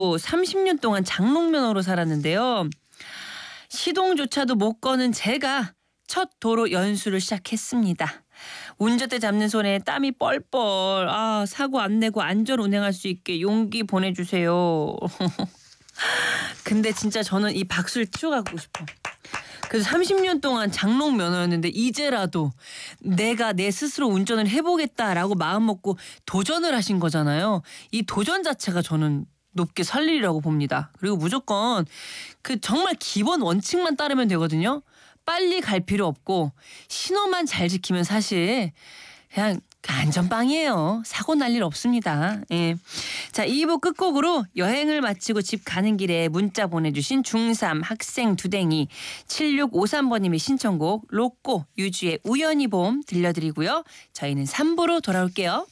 30년 동안 장롱면허로 살았는데요. 시동조차도 못 거는 제가 첫 도로 연수를 시작했습니다. 운전대 잡는 손에 땀이 뻘뻘. 사고 안 내고 안전 운행할 수 있게 용기 보내주세요. 근데 진짜 저는 이 박수를 치러가고 싶어. 그래서 30년 동안 장롱 면허였는데 이제라도 내가 내 스스로 운전을 해보겠다라고 마음 먹고 도전을 하신 거잖아요. 이 도전 자체가 저는 높게 살 일이라고 봅니다. 그리고 무조건 그 정말 기본 원칙만 따르면 되거든요. 빨리 갈 필요 없고 신호만 잘 지키면 사실 그냥 안전빵이에요. 사고 날 일 없습니다. 예. 자, 2부 끝곡으로 여행을 마치고 집 가는 길에 문자 보내주신 중3 학생 두댕이 7653번님의 신청곡 로꼬 유주의 우연히 봄 들려드리고요. 저희는 3부로 돌아올게요.